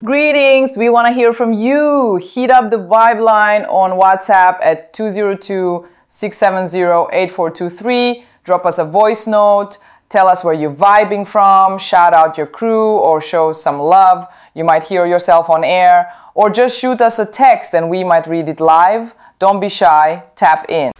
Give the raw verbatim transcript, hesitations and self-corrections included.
Greetings, we want to hear from you. Hit up the Vibe line on WhatsApp at two zero two, six seven zero, eight four two three. Drop us a voice note. Tell us where you're vibing from. Shout out your crew or show some love. You might hear yourself on air. Or just shoot us a text and we might read it live. Don't be shy. Tap in.